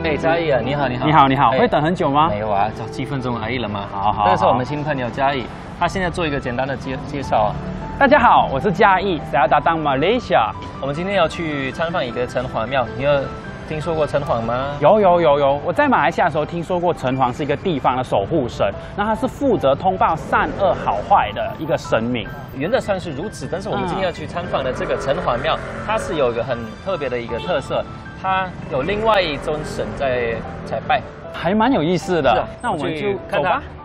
哎，嘉义啊，你好，你好， 你好，你好，会等很久吗？ 没有啊，就几分钟而已了嘛。 好好， 这是我们新朋友嘉义，他现在做一个简单的介绍啊。 大家好，我是嘉义，saya datang Malaysia。 我们今天要去参访一个城隍庙，你有听说过城隍吗？ 有，我在马来西亚的时候听说过城隍是一个地方的守护神，那他是负责通报善恶好坏的一个神明。 原则上是如此，但是我们今天要去参访的这个城隍庙，它是有一个很特别的一个特色，它有另外一尊神在拜， 还蛮有意思的。那我们就看它